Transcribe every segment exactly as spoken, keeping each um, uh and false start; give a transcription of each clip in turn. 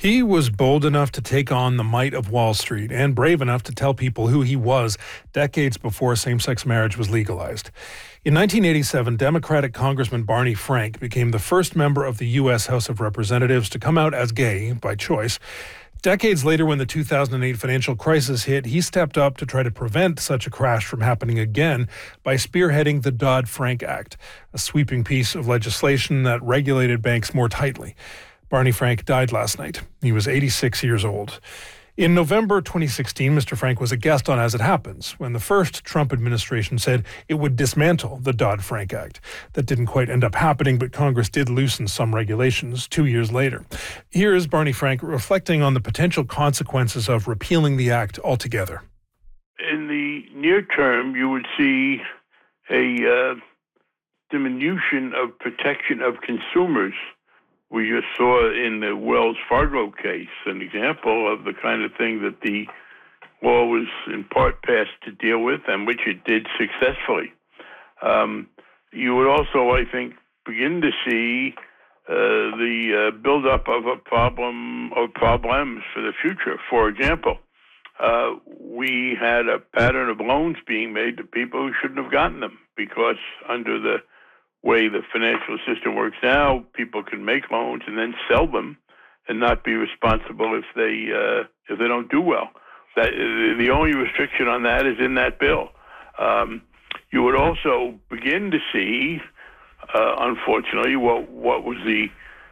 He was bold enough to take on the might of Wall Street and brave enough to tell people who he was decades before same-sex marriage was legalized. In nineteen eighty-seven, Democratic Congressman Barney Frank became the first member of the U S House of Representatives to come out as gay by choice. Decades later, when the two thousand eight financial crisis hit, he stepped up to try to prevent such a crash from happening again by spearheading the Dodd-Frank Act, a sweeping piece of legislation that regulated banks more tightly. Barney Frank died last night. He was eighty-six years old. In November twenty sixteen, Mister Frank was a guest on As It Happens when the first Trump administration said it would dismantle the Dodd-Frank Act. That didn't quite end up happening, but Congress did loosen some regulations two years later. Here is Barney Frank reflecting on the potential consequences of repealing the act altogether. In the near term, you would see a uh, diminution of protection of consumers. We just saw in the Wells Fargo case an example of the kind of thing that the law was in part passed to deal with, and which it did successfully. Um, you would also, I think, begin to see uh, the uh, buildup of a problem or problems for the future. For example, uh, we had a pattern of loans being made to people who shouldn't have gotten them because under the way the financial system works now, people can make loans and then sell them and not be responsible if they uh, if they don't do well. That the only restriction on that is in that bill. Um, you would also begin to see, uh, unfortunately, what what was the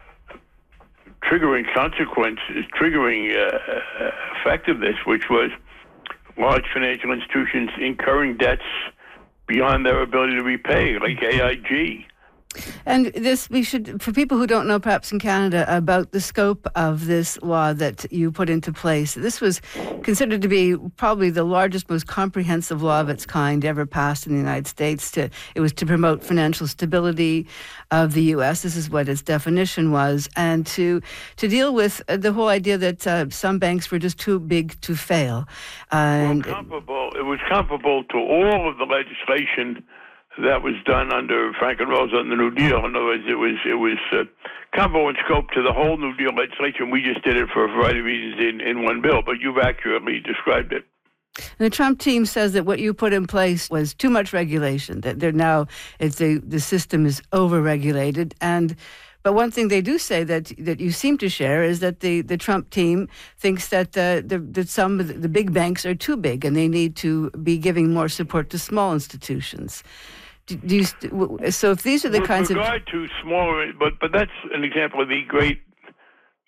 triggering consequences, triggering uh, effect of this, which was large financial institutions incurring debts beyond their ability to repay, like A I G. And this, we should, for people who don't know, perhaps in Canada, about the scope of this law that you put into place. This was considered to be probably the largest, most comprehensive law of its kind ever passed in the United States. To, it was to promote financial stability of the U S. This is what its definition was, and to to deal with the whole idea that uh, some banks were just too big to fail. Uh, well, and comparable. It was comparable to all of the legislation that was done under Franklin Roosevelt and the New Deal. In other words, it was it was uh, comparable in scope to the whole New Deal legislation. We just did it for a variety of reasons in, in one bill, but you've accurately described it. And the Trump team says that what you put in place was too much regulation, that they're now it's the the system is over-regulated. And but one thing they do say that that you seem to share is that the, the Trump team thinks that the, the that some of the, the big banks are too big and they need to be giving more support to small institutions. Do you, so if these are the With kinds of... With regard to smaller, but, but that's an example of the great